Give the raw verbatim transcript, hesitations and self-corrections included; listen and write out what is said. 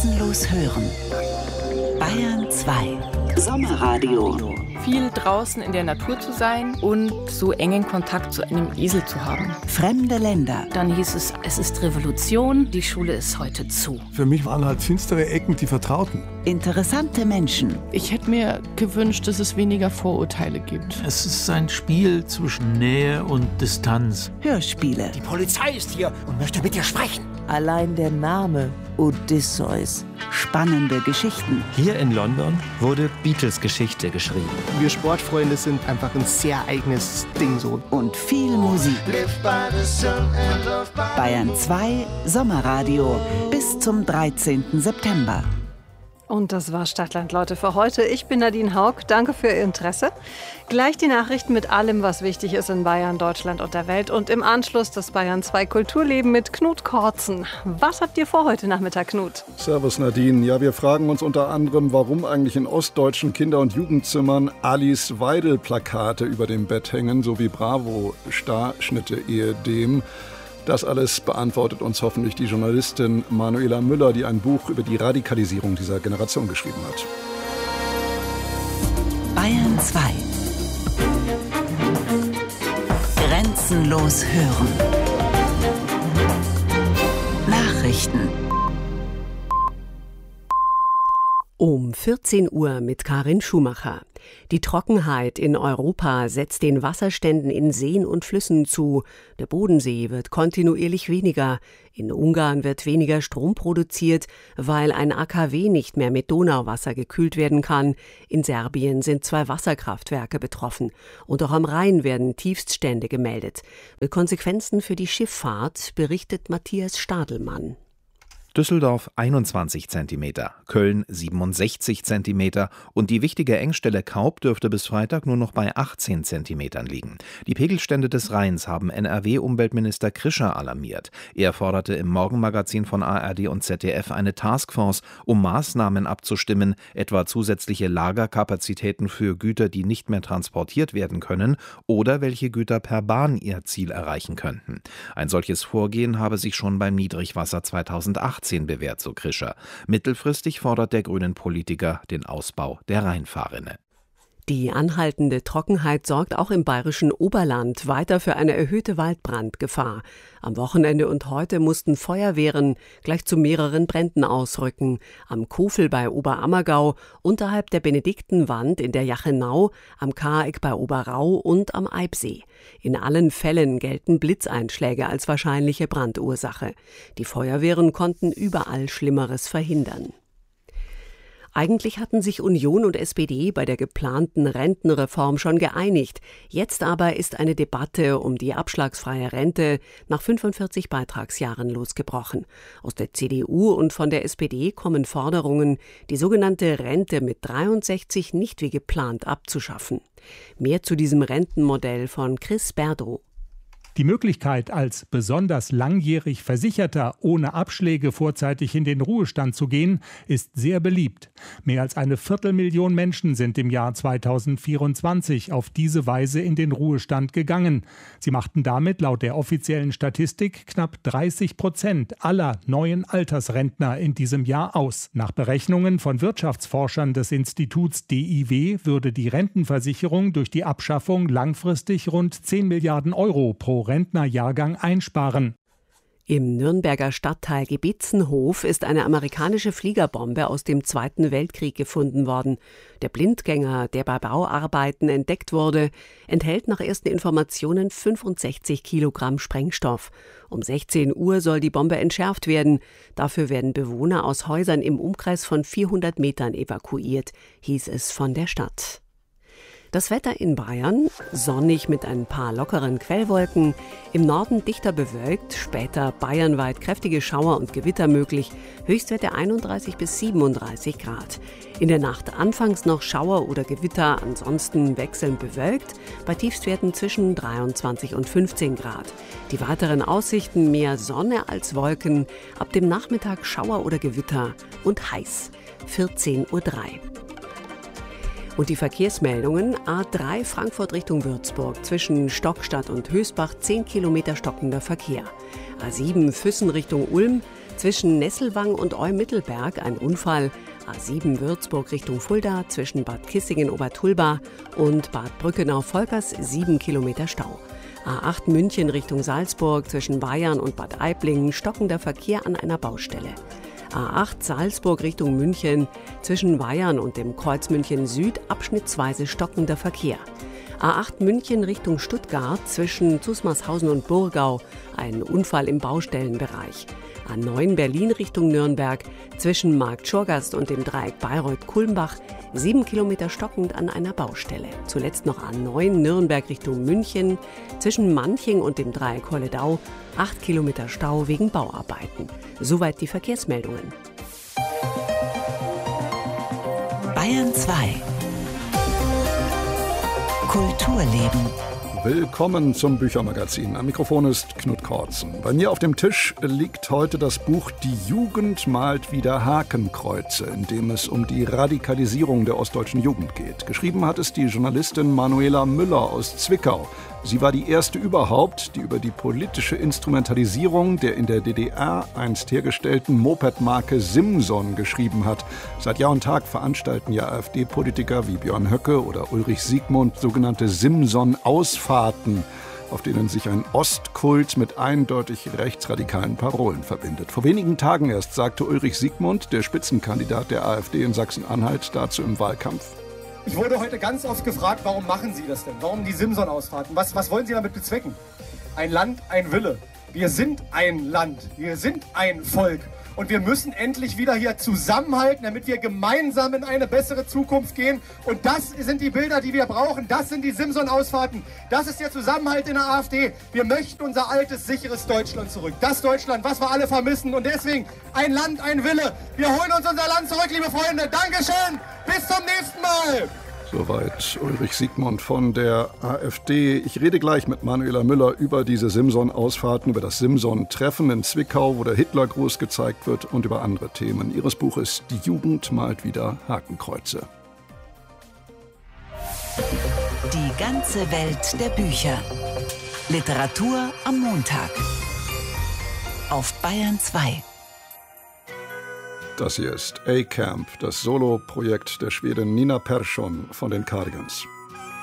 Grenzenlos hören. Bayern zwei. Sommerradio. Viel draußen in der Natur zu sein und so engen Kontakt zu einem Esel zu haben. Fremde Länder. Dann hieß es, es ist Revolution, die Schule ist heute zu. Für mich waren halt finstere Ecken die Vertrauten. Interessante Menschen. Ich hätte mir gewünscht, dass es weniger Vorurteile gibt. Es ist ein Spiel zwischen Nähe und Distanz. Hörspiele. Die Polizei ist hier und möchte mit dir sprechen. Allein der Name Odysseus. Spannende Geschichten. Hier in London wurde Beatles Geschichte geschrieben. Wir Sportfreunde sind einfach ein sehr eigenes Ding so. Und viel Musik. Bayern zwei Sommerradio bis zum dreizehnten September. Und das war Stadtland, Leute, für heute. Ich bin Nadine Haug. Danke für Ihr Interesse. Gleich die Nachrichten mit allem, was wichtig ist in Bayern, Deutschland und der Welt. Und im Anschluss das Bayern zwei Kulturleben mit Knut Kortzen. Was habt ihr vor heute Nachmittag, Knut? Servus Nadine. Ja, wir fragen uns unter anderem, warum eigentlich in ostdeutschen Kinder- und Jugendzimmern Alice Weidel-Plakate über dem Bett hängen, sowie Bravo-Starschnitte ehedem. Das alles beantwortet uns hoffentlich die Journalistin Manuela Müller, die ein Buch über die Radikalisierung dieser Generation geschrieben hat. Bayern zwei. Grenzenlos hören. Nachrichten. Um vierzehn Uhr mit Karin Schumacher. Die Trockenheit in Europa setzt den Wasserständen in Seen und Flüssen zu. Der Bodensee wird kontinuierlich weniger. In Ungarn wird weniger Strom produziert, weil ein A K W nicht mehr mit Donauwasser gekühlt werden kann. In Serbien sind zwei Wasserkraftwerke betroffen. Und auch am Rhein werden Tiefststände gemeldet. Konsequenzen für die Schifffahrt berichtet Matthias Stadelmann. Düsseldorf einundzwanzig Zentimeter, Köln siebenundsechzig Zentimeter und die wichtige Engstelle Kaub dürfte bis Freitag nur noch bei achtzehn Zentimetern liegen. Die Pegelstände des Rheins haben N R W-Umweltminister Krischer alarmiert. Er forderte im Morgenmagazin von A R D und Z D F eine Taskforce, um Maßnahmen abzustimmen, etwa zusätzliche Lagerkapazitäten für Güter, die nicht mehr transportiert werden können oder welche Güter per Bahn ihr Ziel erreichen könnten. Ein solches Vorgehen habe sich schon beim Niedrigwasser zweitausendachtzehn bewährt, so Krischer. Mittelfristig fordert der grünen Politiker den Ausbau der Rheinfahrrinne. Die anhaltende Trockenheit sorgt auch im bayerischen Oberland weiter für eine erhöhte Waldbrandgefahr. Am Wochenende und heute mussten Feuerwehren gleich zu mehreren Bränden ausrücken. Am Kofel bei Oberammergau, unterhalb der Benediktenwand in der Jachenau, am Kareck bei Oberrau und am Eibsee. In allen Fällen gelten Blitzeinschläge als wahrscheinliche Brandursache. Die Feuerwehren konnten überall Schlimmeres verhindern. Eigentlich hatten sich Union und S P D bei der geplanten Rentenreform schon geeinigt. Jetzt aber ist eine Debatte um die abschlagsfreie Rente nach fünfundvierzig Beitragsjahren losgebrochen. Aus der C D U und von der S P D kommen Forderungen, die sogenannte Rente mit dreiundsechzig nicht wie geplant abzuschaffen. Mehr zu diesem Rentenmodell von Chris Berdow. Die Möglichkeit, als besonders langjährig Versicherter ohne Abschläge vorzeitig in den Ruhestand zu gehen, ist sehr beliebt. Mehr als eine Viertelmillion Menschen sind im Jahr zweitausendvierundzwanzig auf diese Weise in den Ruhestand gegangen. Sie machten damit laut der offiziellen Statistik knapp dreißig Prozent aller neuen Altersrentner in diesem Jahr aus. Nach Berechnungen von Wirtschaftsforschern des Instituts D I W würde die Rentenversicherung durch die Abschaffung langfristig rund zehn Milliarden Euro pro Rentnerjahrgang einsparen. Im Nürnberger Stadtteil Gebitzenhof ist eine amerikanische Fliegerbombe aus dem Zweiten Weltkrieg gefunden worden. Der Blindgänger, der bei Bauarbeiten entdeckt wurde, enthält nach ersten Informationen fünfundsechzig Kilogramm Sprengstoff. Um sechzehn Uhr soll die Bombe entschärft werden. Dafür werden Bewohner aus Häusern im Umkreis von vierhundert Metern evakuiert, hieß es von der Stadt. Das Wetter in Bayern, sonnig mit ein paar lockeren Quellwolken, im Norden dichter bewölkt, später bayernweit kräftige Schauer und Gewitter möglich, Höchstwerte einunddreißig bis siebenunddreißig Grad. In der Nacht anfangs noch Schauer oder Gewitter, ansonsten wechselnd bewölkt, bei Tiefstwerten zwischen dreiundzwanzig und fünfzehn Grad. Die weiteren Aussichten mehr Sonne als Wolken, ab dem Nachmittag Schauer oder Gewitter und heiß, vierzehn Uhr drei. Und die Verkehrsmeldungen: A drei Frankfurt Richtung Würzburg, zwischen Stockstadt und Hösbach zehn Kilometer stockender Verkehr. A sieben Füssen Richtung Ulm, Zwischen Nesselwang und Eumittelberg ein Unfall. A sieben Würzburg Richtung Fulda zwischen Bad Kissingen-Obertulba und Bad Brückenau-Volkers sieben Kilometer Stau. A acht München Richtung Salzburg zwischen Bayern und Bad Aiblingen stockender Verkehr an einer Baustelle. A acht Salzburg Richtung München zwischen Bayern und dem Kreuz München Süd abschnittsweise stockender Verkehr. A acht München Richtung Stuttgart zwischen Zusmarshausen und Burgau ein Unfall im Baustellenbereich. A neun Berlin Richtung Nürnberg zwischen Marktschorgast und dem Dreieck Bayreuth-Kulmbach sieben Kilometer stockend an einer Baustelle. Zuletzt noch A neun Nürnberg Richtung München zwischen Manching und dem Dreieck Holledau acht Kilometer Stau wegen Bauarbeiten. Soweit die Verkehrsmeldungen. Bayern zwei. Kulturleben. Willkommen zum Büchermagazin. Am Mikrofon ist Knut Kortzen. Bei mir auf dem Tisch liegt heute das Buch Die Jugend malt wieder Hakenkreuze, in dem es um die Radikalisierung der ostdeutschen Jugend geht. Geschrieben hat es die Journalistin Manuela Müller aus Zwickau. Sie war die erste überhaupt, die über die politische Instrumentalisierung der in der D D R einst hergestellten Moped-Marke Simson geschrieben hat. Seit Jahr und Tag veranstalten ja AfD-Politiker wie Björn Höcke oder Ulrich Siegmund sogenannte Simson-Ausfahrten, auf denen sich ein Ostkult mit eindeutig rechtsradikalen Parolen verbindet. Vor wenigen Tagen erst sagte Ulrich Siegmund, der Spitzenkandidat der AfD in Sachsen-Anhalt, dazu im Wahlkampf: Ich wurde heute ganz oft gefragt, warum machen Sie das denn? Warum die Simson-Ausfahrten? Was, was wollen Sie damit bezwecken? Ein Land, ein Wille. Wir sind ein Land. Wir sind ein Volk. Und wir müssen endlich wieder hier zusammenhalten, damit wir gemeinsam in eine bessere Zukunft gehen. Und das sind die Bilder, die wir brauchen. Das sind die Simson-Ausfahrten. Das ist der Zusammenhalt in der AfD. Wir möchten unser altes, sicheres Deutschland zurück. Das Deutschland, was wir alle vermissen. Und deswegen ein Land, ein Wille. Wir holen uns unser Land zurück, liebe Freunde. Dankeschön. Bis zum nächsten Mal. Soweit Ulrich Siegmund von der AfD. Ich rede gleich mit Manuela Müller über diese Simson-Ausfahrten, über das Simson-Treffen in Zwickau, wo der Hitlergruß gezeigt wird, und über andere Themen. Ihres Buches Die Jugend malt wieder Hakenkreuze. Die ganze Welt der Bücher. Literatur am Montag. Auf Bayern zwei. Das hier ist A-Camp, das Solo-Projekt der Schwedin Nina Persson von den Cardigans.